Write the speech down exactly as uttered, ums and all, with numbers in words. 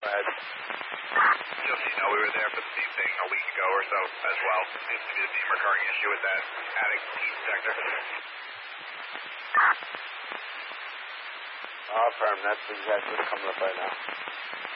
ahead. Just so you know, we were there for the same thing a week ago or so as well. Seems to be the same recurring issue with that attic heat detector. All firm, that's exactly what's coming up right now.